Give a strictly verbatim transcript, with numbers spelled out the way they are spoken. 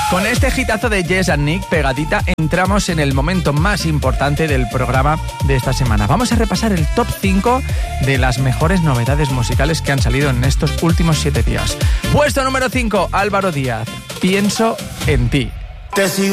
Con este hitazo de Jess and Nick pegadita, entramos en el momento más importante del programa de esta semana. Vamos a repasar el top cinco de las mejores novedades musicales que han salido en estos últimos siete días. Puesto número cinco, Álvaro Díaz, Pienso en ti. Te sigo